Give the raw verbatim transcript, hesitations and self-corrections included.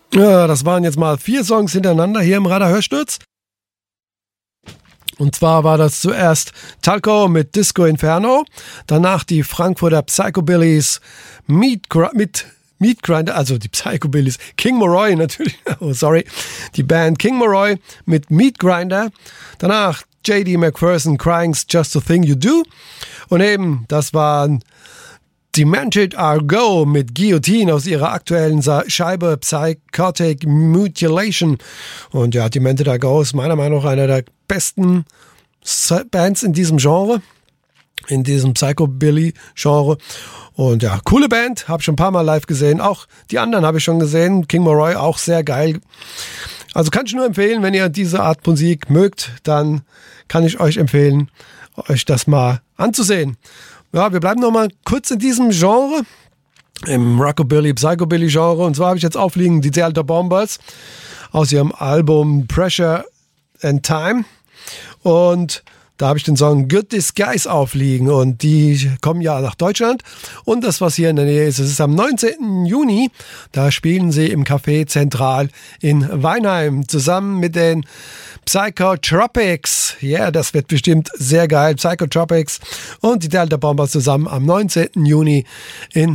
Ja, das waren jetzt mal vier Songs hintereinander hier im Radar-Hörsturz. Und zwar war das zuerst Talco mit Disco Inferno, danach die Frankfurter Psychobillies Meat, mit Meat Grinder, also die Psychobillies, King Moroi natürlich, oh sorry, die Band King Moroi mit Meat Grinder, danach J D McPherson, Crying's Just a Thing You Do und eben, das waren Demented Argo mit Guillotine aus ihrer aktuellen Scheibe Psychotic Mutilation. Und ja, Demented Argo ist meiner Meinung nach einer der besten Bands in diesem Genre, in diesem Psychobilly-Genre. Und ja, coole Band, habe schon ein paar Mal live gesehen. Auch die anderen habe ich schon gesehen. King Moroi auch sehr geil. Also kann ich nur empfehlen, wenn ihr diese Art Musik mögt, dann kann ich euch empfehlen, euch das mal anzusehen. Ja, wir bleiben noch mal kurz in diesem Genre, im Rockabilly, Psychobilly-Genre. Und zwar habe ich jetzt aufliegen die Delta Bombers aus ihrem Album Pressure and Time. Und da habe ich den Song Good Disguise aufliegen und die kommen ja nach Deutschland. Und das, was hier in der Nähe ist, es ist am neunzehnten Juni, da spielen sie im Café Zentral in Weinheim zusammen mit den Psychotropics. Ja, yeah, das wird bestimmt sehr geil. Psychotropics und die Delta Bombers zusammen am neunzehnten Juni in